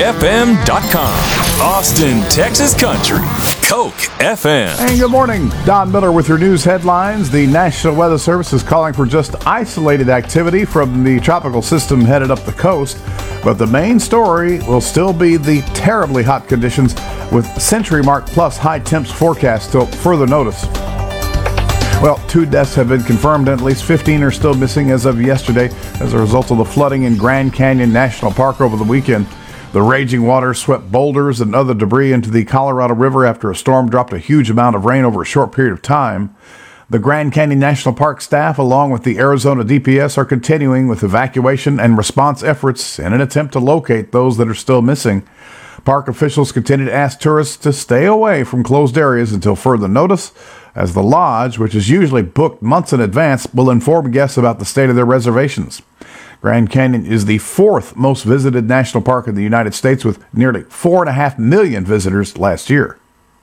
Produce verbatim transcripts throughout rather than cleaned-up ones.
F M dot com. Austin, Texas Country. Coke F M. And good morning. Don Miller with your news headlines. The National Weather Service is calling for just isolated activity from the tropical system headed up the coast. But the main story will still be the terribly hot conditions with century mark plus high temps forecast till further notice. Well, two deaths have been confirmed and at least fifteen are still missing as of yesterday as a result of the flooding in Grand Canyon National Park over the weekend. The raging water swept boulders and other debris into the Colorado River after a storm dropped a huge amount of rain over a short period of time. The Grand Canyon National Park staff, along with the Arizona D P S, are continuing with evacuation and response efforts in an attempt to locate those that are still missing. Park officials continue to ask tourists to stay away from closed areas until further notice, as the lodge, which is usually booked months in advance, will inform guests about the state of their reservations. Grand Canyon is the fourth most visited national park in the United States, with nearly four and a half million visitors last year.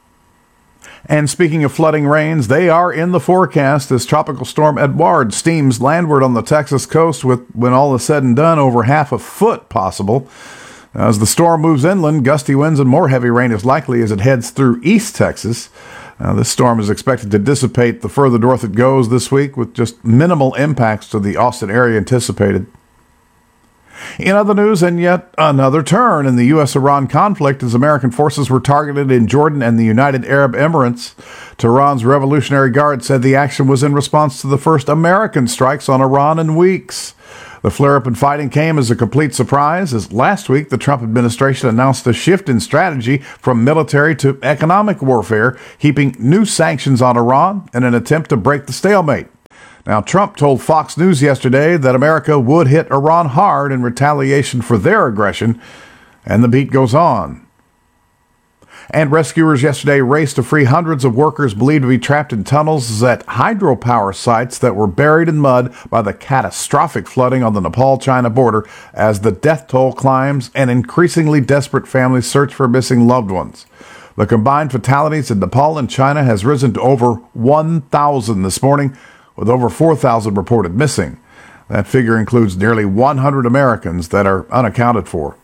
And speaking of flooding rains, they are in the forecast as Tropical Storm Edouard steams landward on the Texas coast with, when all is said and done, over half a foot possible. As the storm moves inland, gusty winds and more heavy rain is likely as it heads through East Texas. Uh, this storm is expected to dissipate the further north it goes this week, with just minimal impacts to the Austin area anticipated. In other news, and yet another turn in the U S Iran conflict as American forces were targeted in Jordan and the United Arab Emirates. Tehran's Revolutionary Guard said the action was in response to the first American strikes on Iran in weeks. The flare-up in fighting came as a complete surprise, as last week the Trump administration announced a shift in strategy from military to economic warfare, heaping new sanctions on Iran in an attempt to break the stalemate. Now, Trump told Fox News yesterday that America would hit Iran hard in retaliation for their aggression, and the beat goes on. And rescuers yesterday raced to free hundreds of workers believed to be trapped in tunnels at hydropower sites that were buried in mud by the catastrophic flooding on the Nepal-China border as the death toll climbs and increasingly desperate families search for missing loved ones. The combined fatalities in Nepal and China has risen to over one thousand this morning, with over four thousand reported missing. That figure includes nearly one hundred Americans that are unaccounted for.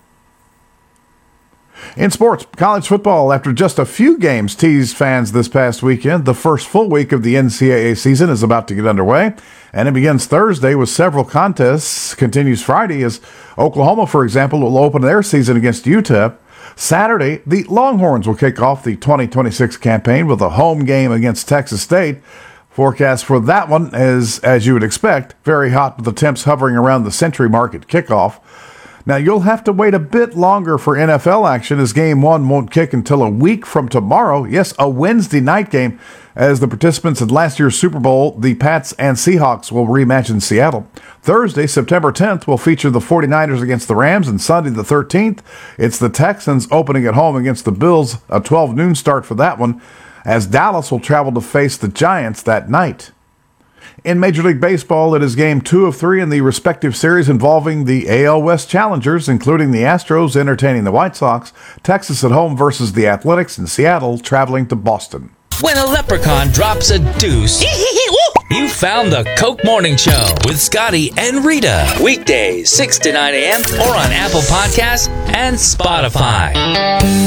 In sports, college football, after just a few games teased fans this past weekend, the first full week of the N C double A season is about to get underway, and it begins Thursday with several contests, continues Friday as Oklahoma, for example, will open their season against U T E P. Saturday, the Longhorns will kick off the twenty twenty-six campaign with a home game against Texas State. Forecast for that one is, as you would expect, very hot with the temps hovering around the century mark at kickoff. Now, you'll have to wait a bit longer for N F L action as game one won't kick until a week from tomorrow. Yes, a Wednesday night game, as the participants in last year's Super Bowl, the Pats and Seahawks, will rematch in Seattle. Thursday, September tenth, will feature the forty-niners against the Rams, and Sunday the thirteenth, it's the Texans opening at home against the Bills, a twelve noon start for that one, as Dallas will travel to face the Giants that night. In Major League Baseball, it is game two of three in the respective series involving the A L West challengers, including the Astros entertaining the White Sox, Texas at home versus the Athletics, and Seattle traveling to Boston. When a leprechaun drops a deuce, you found the Coke Morning Show with Scotty and Rita. Weekdays, six to nine a.m. or on Apple Podcasts and Spotify.